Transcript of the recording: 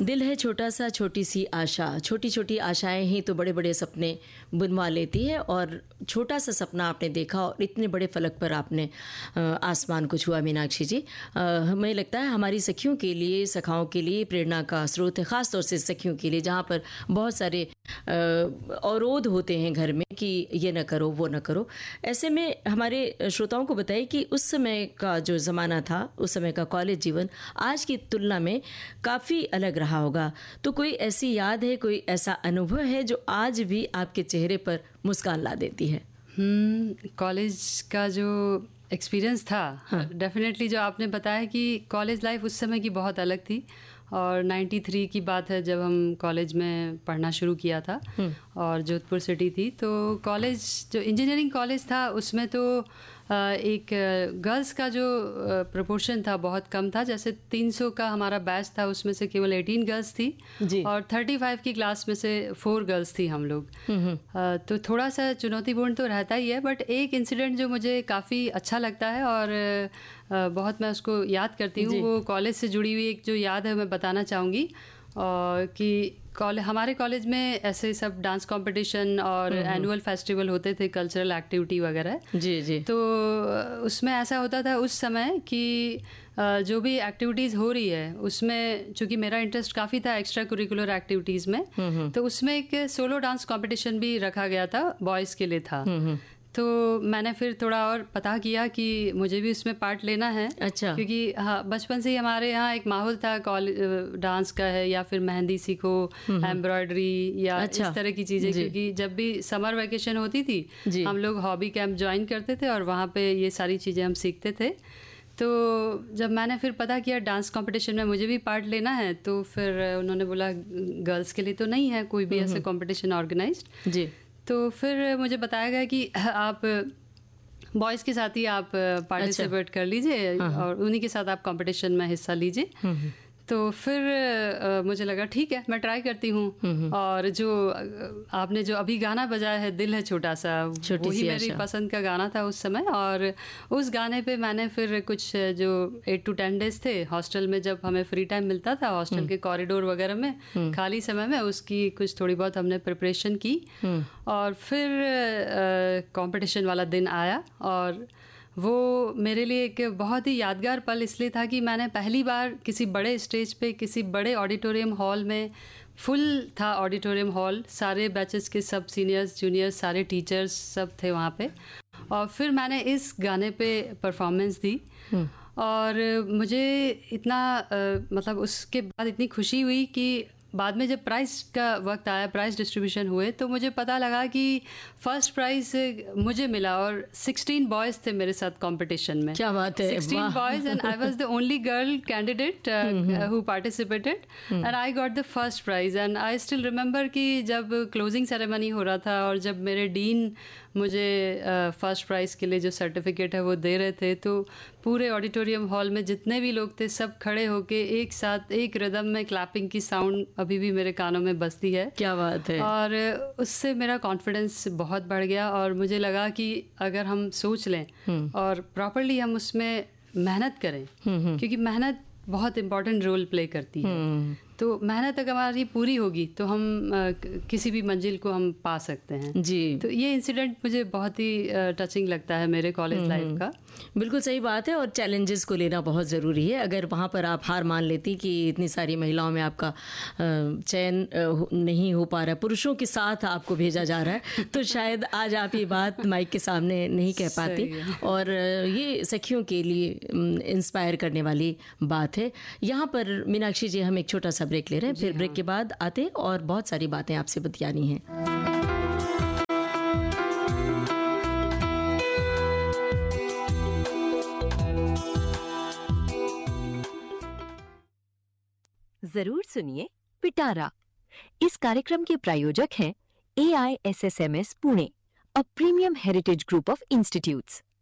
दिल है छोटा सा, छोटी सी आशा, छोटी छोटी आशाएं ही तो बड़े बड़े सपने बुनवा लेती है। और छोटा सा सपना आपने देखा और इतने बड़े फलक पर आपने आसमान को छुआ मीनाक्षी जी। हमें लगता है हमारी सखियों के लिए, सखाओं के लिए प्रेरणा का स्रोत है, ख़ास तौर से सखियों के लिए, जहाँ पर बहुत सारे अवरोध होते हैं घर में कि ये न करो वो न करो। ऐसे में हमारे श्रोताओं को बताइए कि उस समय का जो ज़माना था, उस समय का कॉलेज जीवन आज की तुलना में काफ़ी अलग रहा होगा। तो कोई ऐसी याद है, कोई ऐसा अनुभव है जो आज भी आपके चेहरे पर मुस्कान ला देती है? कॉलेज का जो एक्सपीरियंस था, डेफिनेटली जो आपने बताया कि कॉलेज लाइफ उस समय की बहुत अलग थी। और 93 की बात है जब हम कॉलेज में पढ़ना शुरू किया था और जोधपुर सिटी थी। तो कॉलेज जो इंजीनियरिंग कॉलेज था उसमें तो एक गर्ल्स का जो प्रोपोर्शन था बहुत कम था। जैसे 300 का हमारा बैच था, उसमें से केवल 18 गर्ल्स थी और 35 की क्लास में से 4 गर्ल्स थी हम लोग। तो थोड़ा सा चुनौतीपूर्ण तो रहता ही है, बट एक इंसिडेंट जो मुझे काफ़ी अच्छा लगता है और बहुत मैं उसको याद करती हूँ, वो कॉलेज से जुड़ी हुई एक जो याद है मैं बताना चाहूँगी। कि हमारे कॉलेज में ऐसे सब डांस कंपटीशन और एनुअल फेस्टिवल होते थे, कल्चरल एक्टिविटी वगैरह। जी जी। तो उसमें ऐसा होता था उस समय कि जो भी एक्टिविटीज़ हो रही है उसमें, चूँकि मेरा इंटरेस्ट काफ़ी था एक्स्ट्रा करिकुलर एक्टिविटीज़ में, तो उसमें एक सोलो डांस कंपटीशन भी रखा गया था, बॉयज़ के लिए था। तो मैंने फिर थोड़ा और पता किया कि मुझे भी उसमें पार्ट लेना है। अच्छा। क्योंकि हाँ, बचपन से ही हमारे यहाँ एक माहौल था डांस का है, या फिर मेहंदी सीखो, एम्ब्रॉयडरी या इस तरह की चीज़ें। क्योंकि जब भी समर वेकेशन होती थी हम लोग हॉबी कैंप ज्वाइन करते थे और वहाँ पे ये सारी चीज़ें हम सीखते थे। तो जब मैंने फिर पता किया डांस कंपटीशन में मुझे भी पार्ट लेना है, तो फिर उन्होंने बोला गर्ल्स के लिए तो नहीं है कोई भी ऐसे कंपटीशन ऑर्गेनाइज्ड। जी। तो फिर मुझे बताया गया कि आप बॉयज़ के साथ ही आप पार्टिसिपेट कर लीजिए और उन्हीं के साथ आप कंपटीशन में हिस्सा लीजिए। तो फिर मुझे लगा ठीक है, मैं ट्राई करती हूँ। और जो आपने जो अभी गाना बजाया है, दिल है छोटा सा, वही मेरी पसंद का गाना था उस समय। और उस गाने पे मैंने फिर कुछ जो 8 to 10 डेज थे हॉस्टल में, जब हमें फ्री टाइम मिलता था हॉस्टल के कॉरिडोर वगैरह में खाली समय में, उसकी कुछ थोड़ी बहुत हमने प्रिपरेशन की। और फिर कॉम्पिटिशन वाला दिन आया और वो मेरे लिए एक बहुत ही यादगार पल इसलिए था कि मैंने पहली बार किसी बड़े स्टेज पे, किसी बड़े ऑडिटोरियम हॉल में, फुल था ऑडिटोरियम हॉल, सारे बैचेस के सब सीनियर्स जूनियर्स सारे टीचर्स सब थे वहाँ पे, और फिर मैंने इस गाने पे परफॉर्मेंस दी। और मुझे इतना मतलब उसके बाद इतनी खुशी हुई कि बाद में जब प्राइज़ का वक्त आया, प्राइज़ डिस्ट्रीब्यूशन हुए, तो मुझे पता लगा कि फर्स्ट प्राइज़ मुझे मिला और 16 बॉयज़ थे मेरे साथ कंपटीशन में। क्या बात है। 16 boys and I was the only girl candidate who participated and I got the first prize. And I still remember कि जब क्लोजिंग सेरेमनी हो रहा था और जब मेरे डीन मुझे फर्स्ट प्राइज़ के लिए जो सर्टिफिकेट है वो दे रहे थे, तो पूरे ऑडिटोरियम हॉल में जितने भी लोग थे सब खड़े होके एक साथ एक रिदम में क्लैपिंग की साउंड अभी भी मेरे कानों में बजती है। क्या बात है। और उससे मेरा कॉन्फिडेंस बहुत बढ़ गया और मुझे लगा कि अगर हम सोच लें और प्रॉपरली हम उसमें मेहनत करें, क्योंकि मेहनत बहुत इम्पॉर्टेंट रोल प्ले करती है, तो मेहनत अगर हमारी पूरी होगी तो हम किसी भी मंजिल को हम पा सकते हैं। जी। तो ये इंसिडेंट मुझे बहुत ही टचिंग लगता है मेरे कॉलेज लाइफ का। बिल्कुल सही बात है। और चैलेंजेस को लेना बहुत ज़रूरी है। अगर वहाँ पर आप हार मान लेती कि इतनी सारी महिलाओं में आपका चयन नहीं हो पा रहा है, पुरुषों के साथ आपको भेजा जा रहा है, तो शायद आज आप ये बात माइक के सामने नहीं कह पाती। और ये सखियों के लिए इंस्पायर करने वाली बात है। यहाँ पर मीनाक्षी जी हम एक छोटा सा ब्रेक ले रहे हैं, फिर ब्रेक के बाद आते और बहुत सारी बातें आपसे बतियानी हैं। जरूर सुनिए पिटारा। इस कार्यक्रम के प्रायोजक हैं AISSMS Pune, a premium heritage group of institutes.